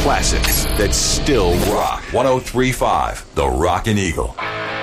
classics that still rock. 103.5 The Rockin' Eagle.